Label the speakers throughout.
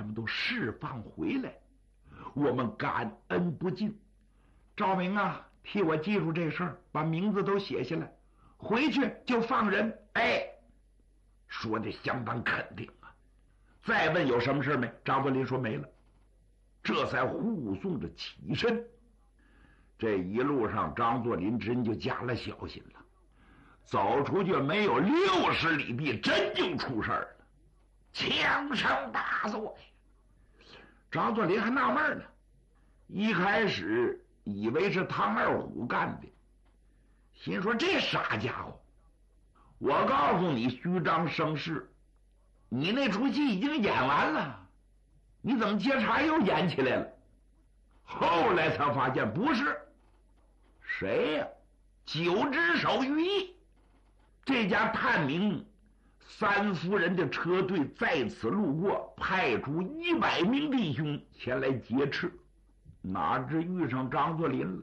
Speaker 1: 们都释放回来，我们感恩不尽。赵明啊，替我记住这事儿，把名字都写下来，回去就放人。哎，说的相当肯定啊。再问有什么事没？张作霖说没了，这才护送着起身。这一路上，张作霖真就加了小心了，走出去没有60里地，真就出事儿了，枪声大作呀！张作霖还纳闷呢，一开始以为是唐二虎干的，心说这傻家伙，我告诉你，虚张声势，你那出戏已经演完了，你怎么接茬又演起来了？后来才发现不是，谁呀？9只手于毅。这家探明三夫人的车队在此路过，派出100名弟兄前来劫持，哪知遇上张作霖了。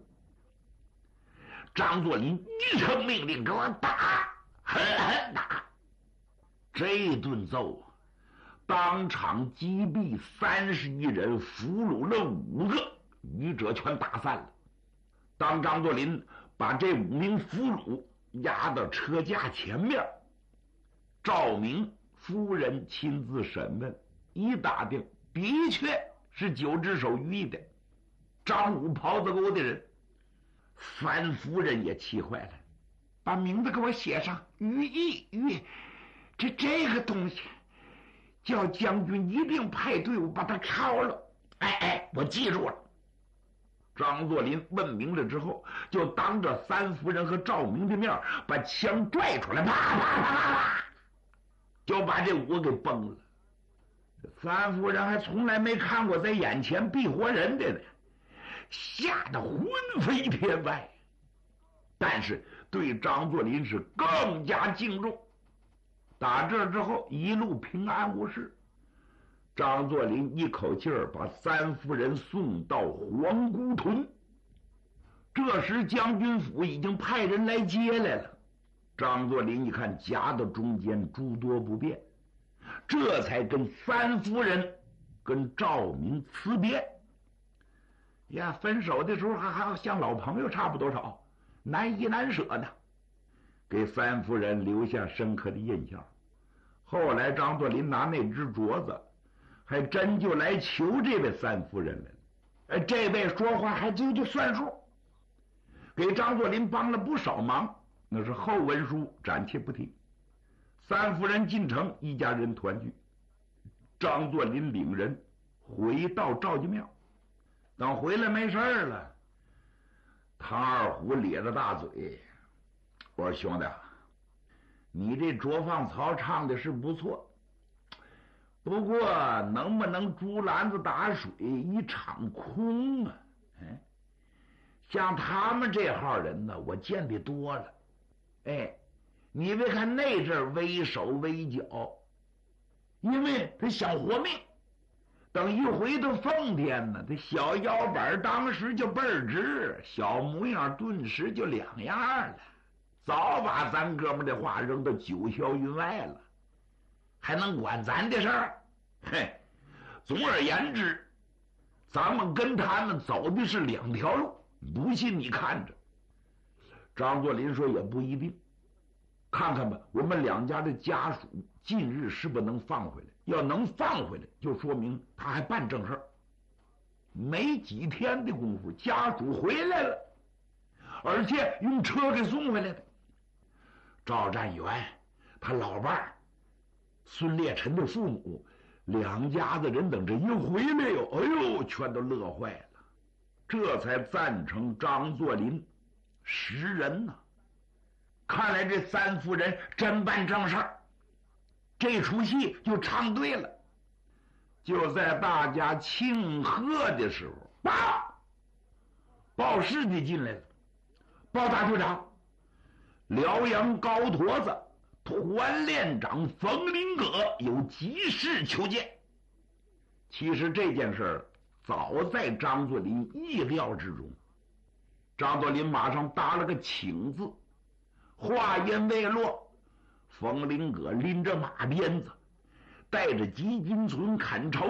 Speaker 1: 张作霖一声命令，给我打，狠狠打。这顿揍啊，当场击毙31人，俘虏了5个，余者全打散了。当张作霖把这5名俘虏押到车架前面，赵明夫人亲自审问，一打听，的确是9只手于毅的，张武袍子沟的人。三夫人也气坏了，把名字给我写上，于毅，这个东西，叫将军一定派队伍把他抄了。哎，我记住了。张作霖问明了之后，就当着三夫人和赵明的面，把枪拽出来，啪啪啪啪啪，就把这5个给崩了。三夫人还从来没看过在眼前毙活人的呢，吓得魂飞天外。但是对张作霖是更加敬重。打这之后一路平安无事。张作霖一口气儿把三夫人送到皇姑屯。这时将军府已经派人来接来了。张作霖一看夹到中间，诸多不便，这才跟三夫人跟赵明辞别。呀，分手的时候还像老朋友差不多少，难依难舍的，给三夫人留下深刻的印象。后来张作霖拿那只镯子还真就来求这位三夫人来了，这位说话还就算数，给张作霖帮了不少忙，那是后文书暂且不提。三夫人进城，一家人团聚。张作霖领人回到赵家庙，等回来没事了，唐二虎咧着大嘴，我说兄弟，你这捉放曹唱的是不错，不过能不能竹篮子打水一场空啊？像他们这号人呢，我见得多了。你别看那阵威手威脚，因为他想活命，等一回到奉天呢，这小腰板当时就倍儿直，小模样顿时就两样了，早把咱哥们的话扔到九霄云外了，还能管咱的事儿？总而言之，咱们跟他们走的是2条路，不信你看着。张作霖说也不一定，看看吧，我们2家的家属近日是不是能放回来？要能放回来，就说明他还办正事儿。没几天的功夫，家属回来了，而且用车给送回来的。赵占元他老伴儿孙烈臣的父母，2家子人等这一回来哟，全都乐坏了，这才赞成张作霖识人呐。看来这三夫人真办正事儿，这出戏就唱对了。就在大家庆贺的时候，报事的进来了，报大队长，辽阳高坨子团练长冯林葛有急事求见。其实这件事早在张作霖意料之中。张作霖马上答了个请字，话音未落，冯林葛拎着马鞭子，带着吉金存砍朝